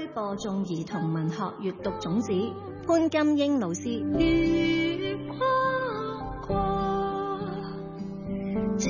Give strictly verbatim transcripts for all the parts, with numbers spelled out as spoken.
區播種兒童文學閱讀種子，潘金英老師。月光光照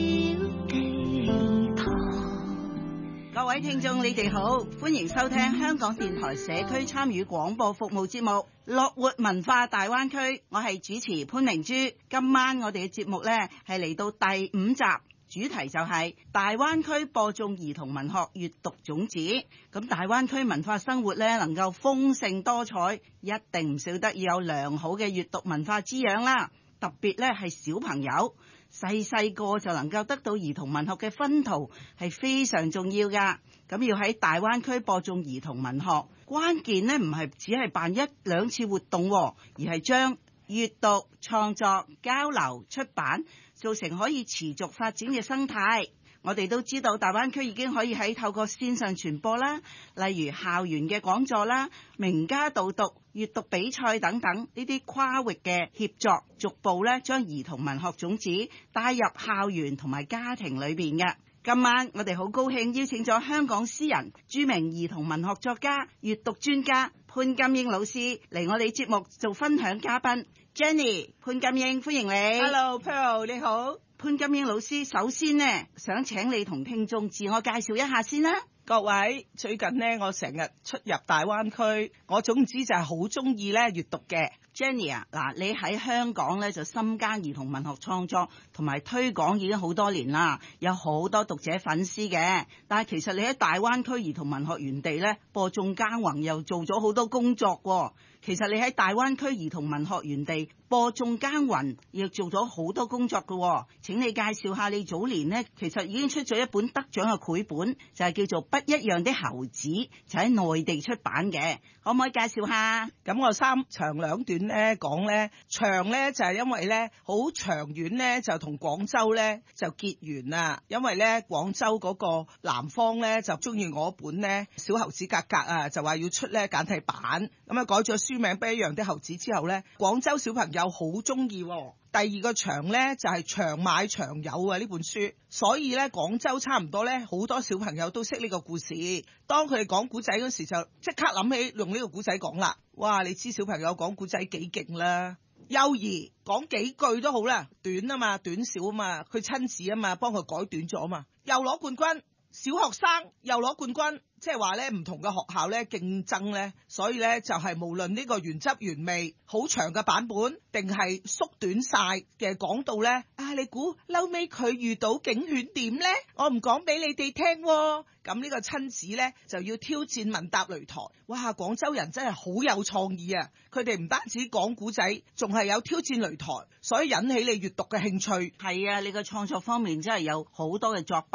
地堂。 各位聽眾，你哋好，歡迎收聽香港電台社區參與廣播服務節目《樂活文化大灣區》，我係主持潘明珠。今晚我哋嘅節目呢係嚟到第五集。主題就係大灣區播種兒童文學閱讀種子。咁大灣區文化生活咧能夠豐盛多彩，一定唔少得要有良好嘅閱讀文化滋養啦。特別咧係小朋友細細個就能夠得到兒童文學嘅薰陶，係非常重要噶。咁要喺大灣區播種兒童文學，關鍵咧唔係只係辦一兩次活動，而係將閱讀、創作、交流、出版造成可以持續發展嘅生態。我哋都知道大灣區已經可以喺透過線上傳播啦，例如校園嘅講座啦、名家導讀、閱讀比賽等等呢啲跨域嘅協作，逐步咧將兒童文學種子帶入校園同埋家庭裏邊嘅。今晚我哋好高興邀請咗香港詩人、著名兒童文學作家、閱讀專家潘金英老師嚟我哋節目做分享嘉賓。Jenny， 潘金英，歡迎你。 Hello Pearl， 你好。 潘金英老師，首先呢，想請你同聽眾自我介紹一下先啦。 各位，最近呢，我成日出入大灣區，我總之就係好中意咧閱讀嘅。 Jenny 啊，嗱，你喺香港咧就深耕兒童文學創作同埋推廣已經好多年啦，有好多讀者粉絲嘅。但係其實你喺大灣區兒童文學園地咧播種耕耘，又做咗好多工作喎。其實你喺大灣區兒童文學園地播種耕耘，亦做咗好多工作嘅。請你介紹下你早年呢，其實已經出咗一本得獎嘅繪本，就係叫做《不一樣的猴子》，就喺內地出版嘅。可唔可以介紹下？ 咁我三長兩短咧講咧，長咧就係因為咧好長遠咧就同廣州咧就結緣啦。因為咧廣州嗰個南方咧就中意我本咧小猴子格格啊，就話要出咧簡體版，咁啊改咗書名不一樣的猴子之後咧，廣州小朋友好中意。第二個長咧就係長買長有啊呢本書，所以咧廣州差唔多咧好多小朋友都識呢個故事。當佢哋講古仔嗰時就即刻諗起用呢個古仔講啦。哇，你知小朋友講古仔幾勁啦？幼兒講幾句都好啦，短啊嘛，短小啊嘛，佢親子啊嘛，幫佢改短咗啊嘛，又攞冠軍。小學生又攞冠軍，即係話咧唔同嘅學校咧競爭咧，所以咧就係無論呢個原汁原味好長嘅版本，定係縮短晒嘅講到咧，啊你估嬲尾佢遇到警犬點咧？我唔講俾你哋聽喎。咁呢個親子咧就要挑戰問答擂台。哇！廣州人真係好有創意啊！佢哋唔單止講古仔，仲係有挑戰擂台，所以引起你閱讀嘅興趣。 係啊，你個創作方面真係有好多嘅作